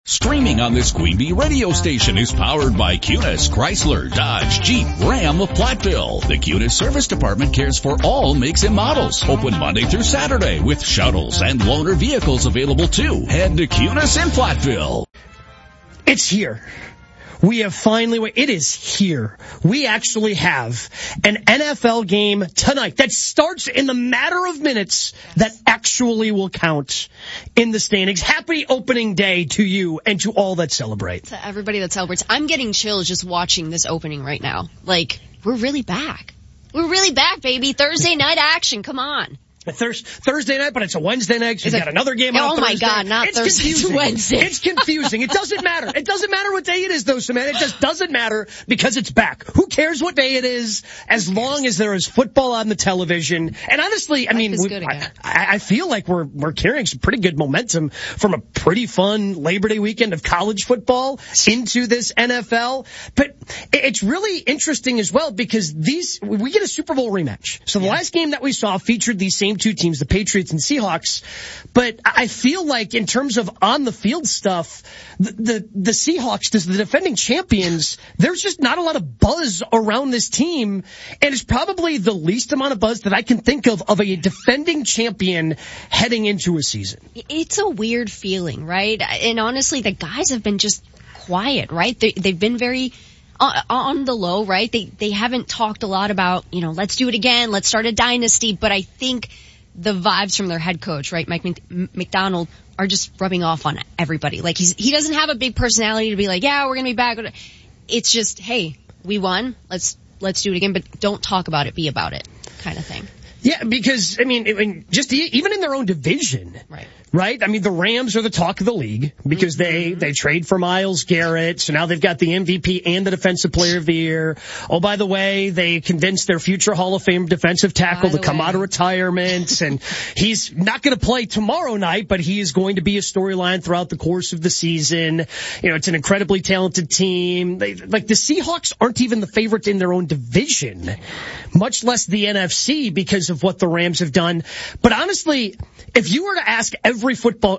Streaming on this Queen Bee radio station is powered by Cunis, Chrysler, Dodge, Jeep, Ram of Platteville. The Cunis Service Department cares for all makes and models. Open Monday through Saturday with shuttles and loaner vehicles available too. Head to Cunis in Platteville. It's here. We have finally, it is here. We actually have an NFL game tonight that starts in the matter of minutes that actually will count in the standings. Happy opening day to you and to all that celebrate. To everybody that celebrates. I'm getting chills just watching this opening right now. Like, we're really back. We're really back, baby. Thursday night action. Come on. Thursday night, but it's a Wednesday night. So you've got another game on Thursday. Oh, my God, not it's Thursday. Confusing. It's Wednesday. It's confusing. It doesn't matter. It doesn't matter what day it is, though, Samantha. It just doesn't matter because it's back. Who cares what day it is as long as there is football on the television? And honestly, I mean, I feel like we're carrying some pretty good momentum from a pretty fun Labor Day weekend of college football into this NFL. But it's really interesting as well because we get a Super Bowl rematch. So the last game that we saw featured these same two teams, the Patriots and Seahawks. But I feel like in terms of on the field stuff, the Seahawks, the defending champions, there's just not a lot of buzz around this team. And it's probably the least amount of buzz that I can think of a defending champion heading into a season. It's a weird feeling, right? And honestly, the guys have been just quiet, right? They've been very on the low, right? They haven't talked a lot about, let's do it again, let's start a dynasty. But I think the vibes from their head coach, right, Mike McDonald, are just rubbing off on everybody. Like he doesn't have a big personality to be like, yeah, we're gonna be back. It's just, hey, we won. Let's do it again, but don't talk about it, be about it, kind of thing. Yeah, because, I mean, just even in their own division, right? I mean, the Rams are the talk of the league because they trade for Myles Garrett, so now they've got the MVP and the Defensive Player of the Year. Oh, by the way, they convinced their future Hall of Fame defensive tackle to come out of retirement, and he's not going to play tomorrow night, but he is going to be a storyline throughout the course of the season. It's an incredibly talented team. The Seahawks aren't even the favorite in their own division, much less the NFC because of what the Rams have done. But honestly, if you were to ask every football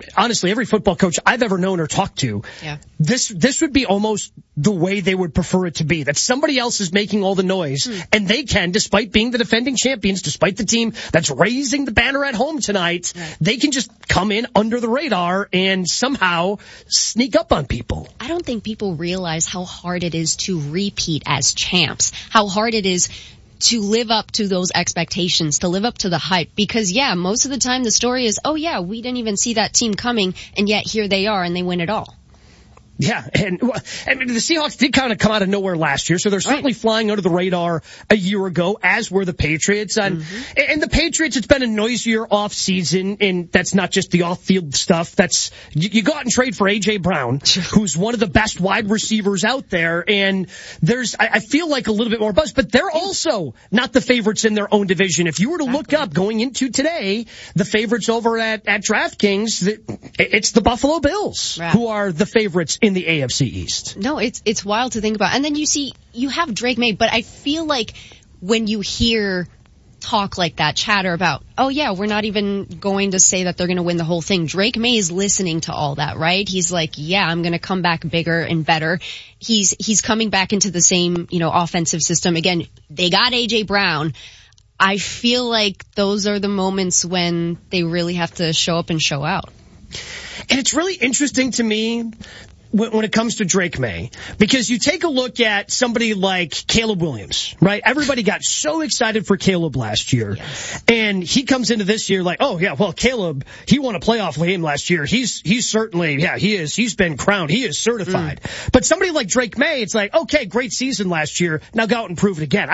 coach I've ever known or talked to, this would be almost the way they would prefer it to be. That somebody else is making all the noise, and they can, despite being the defending champions, despite the team that's raising the banner at home tonight, they can just come in under the radar and somehow sneak up on people. I don't think people realize how hard it is to repeat as champs, how hard it is to live up to those expectations, to live up to the hype. Because, most of the time the story is, we didn't even see that team coming, and yet here they are, and they win it all. Yeah, and the Seahawks did kind of come out of nowhere last year, so they're certainly flying under the radar a year ago, as were the Patriots. And the Patriots, it's been a noisier off-season, and that's not just the off-field stuff. That's you go out and trade for A.J. Brown, who's one of the best wide receivers out there, and I feel like a little bit more buzz, but they're also not the favorites in their own division. If you were to look up going into today, the favorites over at DraftKings, it's the Buffalo Bills who are the favorites in the AFC East. No, it's wild to think about. And then you have Drake May, but I feel like when you hear talk like that, chatter about, we're not even going to say that they're going to win the whole thing. Drake May is listening to all that, right? He's like, I'm going to come back bigger and better. He's coming back into the same, offensive system. Again, they got A.J. Brown. I feel like those are the moments when they really have to show up and show out. And it's really interesting to me when it comes to Drake May, because you take a look at somebody like Caleb Williams, right? Everybody got so excited for Caleb last year, and he comes into this year like, Caleb, he won a playoff game last year. He's certainly, he's been crowned. He is certified. But somebody like Drake May, it's like, okay, great season last year. Now go out and prove it again.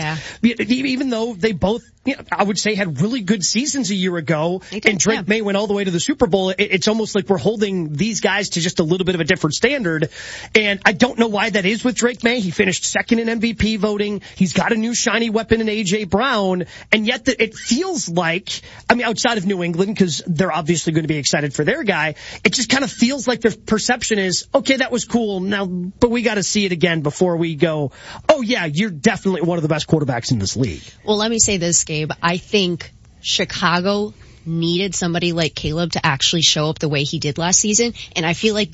Even though they both, I would say, had really good seasons a year ago, and Drake May went all the way to the Super Bowl. It's almost like we're holding these guys to just a little bit of a different standard, and I don't know why that is with Drake May. He finished second in MVP voting. He's got a new shiny weapon in A.J. Brown, and yet it feels like, outside of New England, because they're obviously going to be excited for their guy, it just kind of feels like the perception is, okay, that was cool, now, but we got to see it again before we go, you're definitely one of the best quarterbacks in this league. Well, let me say this, Gabe. I think Chicago needed somebody like Caleb to actually show up the way he did last season, and I feel like